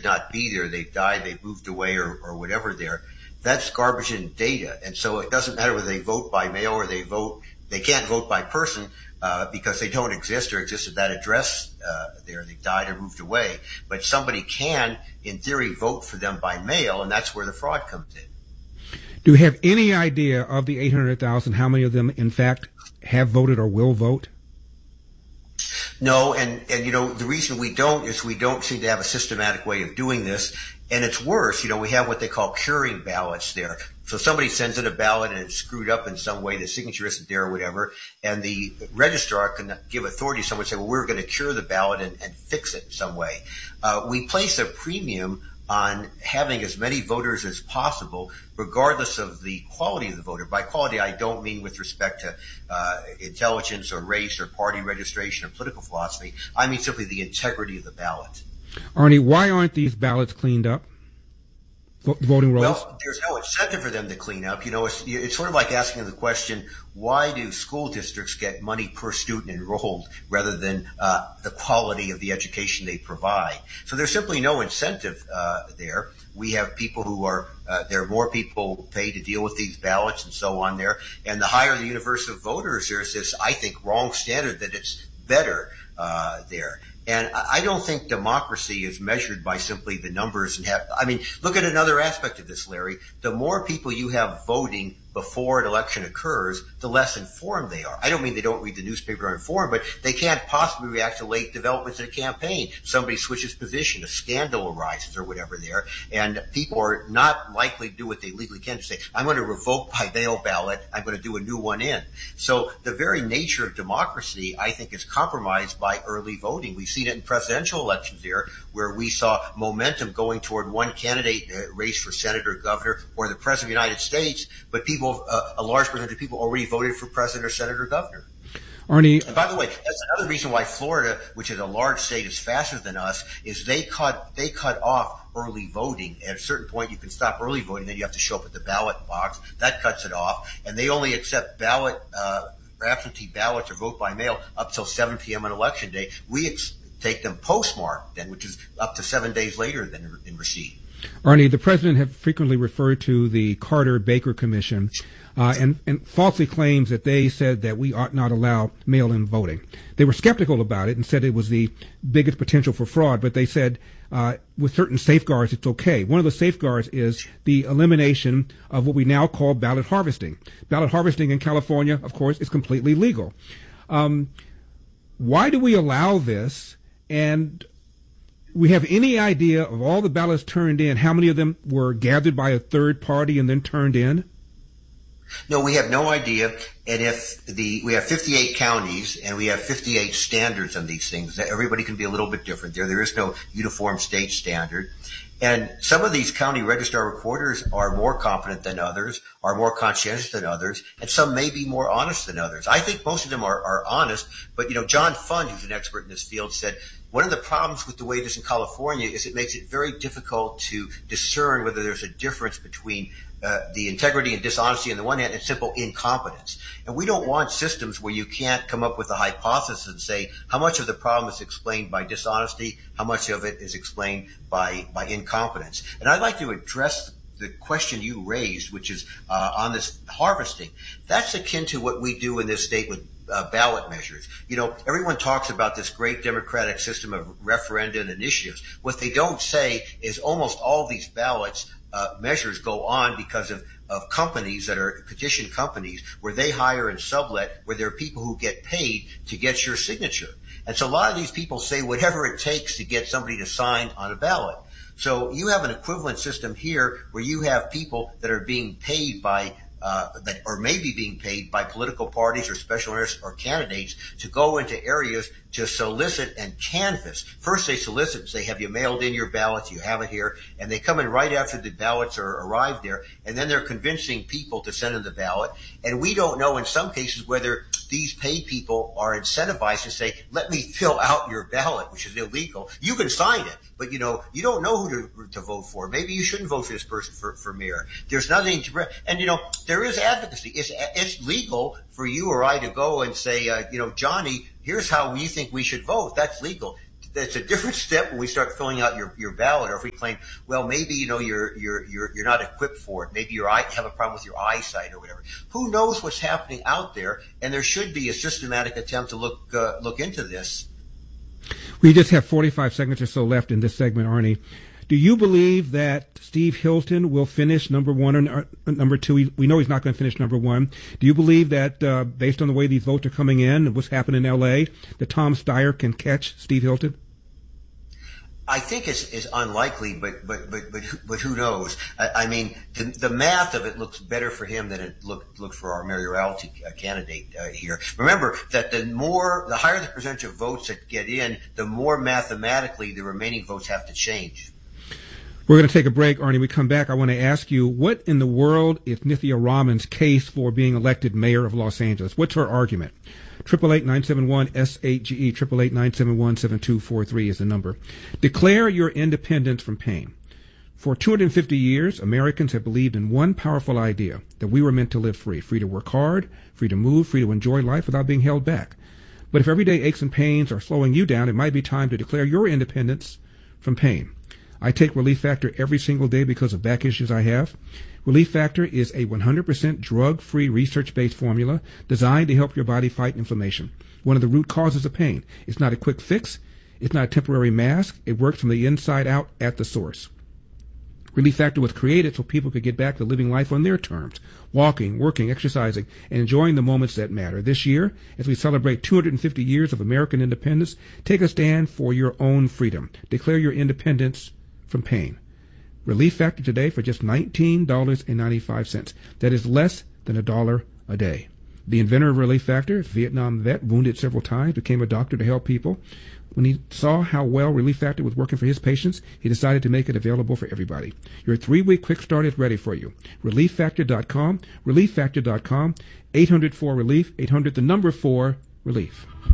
should not be there. They've died, they've moved away, or whatever there. That's garbage in data. And so it doesn't matter whether they vote by mail or they can't vote by person, because they don't exist or exist at that address there. They've died or moved away. But somebody can, in theory, vote for them by mail, and that's where the fraud comes in. Do you have any idea of the 800,000, how many of them, in fact, have voted or will vote? No, and the reason we don't is we don't seem to have a systematic way of doing this. And it's worse, we have what they call curing ballots there. So somebody sends in a ballot and it's screwed up in some way, the signature isn't there or whatever, and the registrar can give authority to someone and say, well, we're going to cure the ballot and fix it in some way. We place a premium on having as many voters as possible, regardless of the quality of the voter. By quality, I don't mean with respect to intelligence or race or party registration or political philosophy. I mean simply the integrity of the ballot. Arnie, why aren't these ballots cleaned up? Voting rolls? Well, there's no incentive for them to clean up. It's sort of like asking the question, why do school districts get money per student enrolled rather than the quality of the education they provide? So there's simply no incentive there. We have people who there are more people paid to deal with these ballots and so on there. And the higher the universe of voters, there's this, I think, wrong standard that it's better there. And I don't think democracy is measured by simply the numbers look at another aspect of this, Larry. The more people you have voting before an election occurs, the less informed they are. I don't mean they don't read the newspaper or informed, but they can't possibly react to late developments in a campaign. Somebody switches position, a scandal arises or whatever there, and people are not likely to do what they legally can to say, I'm going to revoke my mail ballot, I'm going to do a new one in. So the very nature of democracy, I think, is compromised by early voting. We've seen it in presidential elections here, where we saw momentum going toward one candidate race for senator, governor, or the president of the United States, but a large percentage of people already voted for president or senator, governor. Arnie, and by the way, that's another reason why Florida, which is a large state, is faster than us, is they cut off early voting. At a certain point, you can stop early voting, then you have to show up at the ballot box. That cuts it off, and they only accept absentee ballots or vote by mail up till 7 p.m. on election day. We take them postmarked, then, which is up to 7 days later than in receipt. Arnie, the president has frequently referred to the Carter-Baker Commission and falsely claims that they said that we ought not allow mail-in voting. They were skeptical about it and said it was the biggest potential for fraud, but they said with certain safeguards it's okay. One of the safeguards is the elimination of what we now call ballot harvesting. Ballot harvesting in California, of course, is completely legal. Why do we allow this? And we have any idea of all the ballots turned in, how many of them were gathered by a third party and then turned in? No, we have no idea. And we have 58 counties and we have 58 standards on these things. Everybody can be a little bit different there. There is no uniform state standard. And some of these county registrar recorders are more competent than others, are more conscientious than others, and some may be more honest than others. I think most of them are honest, but John Fund, who's an expert in this field, said one of the problems with the way it is in California is it makes it very difficult to discern whether there's a difference between the integrity and dishonesty on the one hand and simple incompetence. And we don't want systems where you can't come up with a hypothesis and say how much of the problem is explained by dishonesty, how much of it is explained by incompetence. And I'd like to address the question you raised, which is on this harvesting. That's akin to what we do in this state with ballot measures. Everyone talks about this great democratic system of referenda and initiatives. What they don't say is almost all these ballots measures go on because of companies that are petition companies where they hire and sublet, where there are people who get paid to get your signature. And so a lot of these people say whatever it takes to get somebody to sign on a ballot. So you have an equivalent system here where you have people that are being paid by or maybe being paid by political parties or special interests or candidates to go into areas to solicit and canvass. First they solicit and say, have you mailed in your ballots? You have it here. And they come in right after the ballots are arrived there. And then they're convincing people to send in the ballot. And we don't know in some cases whether these paid people are incentivized to say, let me fill out your ballot, which is illegal. You can sign it, but you don't know who to vote for. Maybe you shouldn't vote for this person for mayor. There's nothing to, and there is advocacy. It's legal for you or I to go and say, Johnny, here's how we think we should vote. That's legal. That's a different step when we start filling out your ballot, or if we claim, well, maybe you're not equipped for it. Maybe you have a problem with your eyesight or whatever. Who knows what's happening out there? And there should be a systematic attempt to look into this. We just have 45 seconds or so left in this segment, Arnie. Do you believe that Steve Hilton will finish number one or number two? We know he's not going to finish number one. Do you believe that, based on the way these votes are coming in and what's happening in L.A., that Tom Steyer can catch Steve Hilton? I think it's unlikely, but who knows? I mean, the math of it looks better for him than it looked for our mayoralty candidate here. Remember that the higher the percentage of votes that get in, the more mathematically the remaining votes have to change. We're going to take a break, Arnie. When we come back, I want to ask you, what in the world is Nithya Raman's case for being elected mayor of Los Angeles? What's her argument? 888-971-SAGE, 888-971-7243 is the number. Declare your independence from pain. For 250 years, Americans have believed in one powerful idea, that we were meant to live free to work hard, free to move, free to enjoy life without being held back. But if everyday aches and pains are slowing you down, it might be time to declare your independence from pain. I take Relief Factor every single day because of back issues I have. Relief Factor is a 100% drug-free, research-based formula designed to help your body fight inflammation, one of the root causes of pain. It's not a quick fix. It's not a temporary mask. It works from the inside out at the source. Relief Factor was created so people could get back to living life on their terms, walking, working, exercising, and enjoying the moments that matter. This year, as we celebrate 250 years of American independence, take a stand for your own freedom. Declare your independence from pain. Relief Factor today for just $19.95. That is less than $1 a day. The inventor of Relief Factor, a Vietnam vet, wounded several times, became a doctor to help people. When he saw how well Relief Factor was working for his patients, he decided to make it available for everybody. Your 3-week quick start is ready for you. ReliefFactor.com, ReliefFactor.com, 800-4-RELIEF, 800 the number 4 relief.